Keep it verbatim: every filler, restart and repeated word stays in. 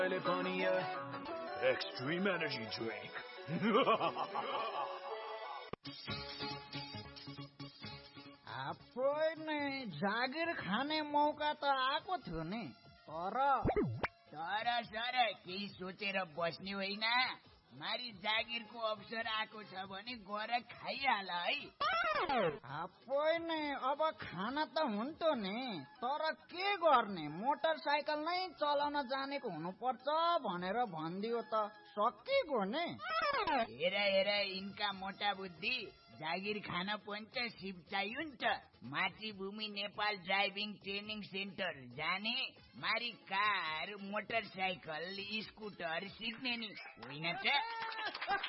Extreme energy drink. आफै जागिर खाने मौका त आएको थियो नि, तर तर सर केही सोचेर बस्ने होइन। मारी जागिरको अवसर आएको छ भने गएर खाइहाल है। आफै नै अब खाना त हुन्थ्यो नि, तर के गर्ने, मोटरसाइकल नै चलाउन जानेको हुनुपर्छ भनेर भनिदियो त सकिगयो नि। हेर हेर यिनका मोटा बुद्धि, जागिर खान पनि त सिप चाहियो नि त। मातृभूमि नेपाल ड्राइभिङ ट्रेनिङ सेन्टर जाने, मारी कार, मोटरसाइकल, स्कुटर सिक्ने नि होइन त।